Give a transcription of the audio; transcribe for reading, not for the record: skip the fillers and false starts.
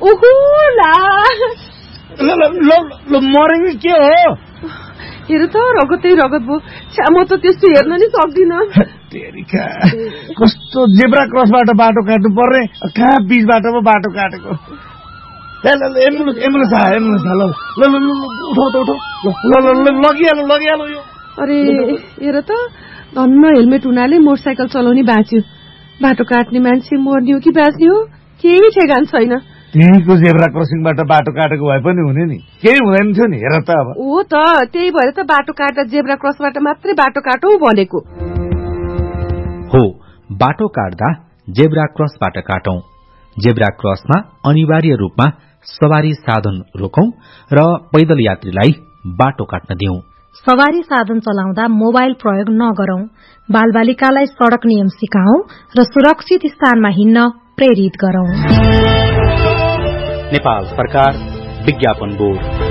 ओहो ला मरेको के हो? हेर त रगतै रगत भयो। म त त्यस्तो हेर्न नि सक्दिन। कस्तो जेब्रा क्रसबाट बाटो काट्नु पर्ने, कहाँ बीचबाट पो बाटो काटेको। एम्बुलेन्स आयो। लगिहाल्नु यो। अरे हेर त धन्न हेलमेट हुनाले मोटरसाइकल चलाउने बाँच्यो। बाटो काट्ने मान्छे मर्ने हो कि बाँच्ने हो केही ठेगान छैन। त्यहीको जेब्रा क्रसिङबाट बाटो काटेको भए पनि हुने नि, केही हुँदैन थियो नि। हेर त अब हो त त्यही भएर त बाटो काट्दा जेब्रा क्रसबाट मात्रै बाटो काटौँ भनेको हो। बाटो काट्दा जेब्रा क्रसबाट काटौं। जेब्रा क्रसमा अनिवार्य रूपमा सवारी साधन रोकौं र पैदल यात्रीलाई बाटो काट्न दिउँ। सवारी साधन चलाउँदा मोबाइल प्रयोग नगरौं। बालबालिकालाई सड़क नियम सिकाऊं र सुरक्षित स्थानमा हिँड्न प्रेरित गरौं। नेपाल सरकार विज्ञापन बोर्ड।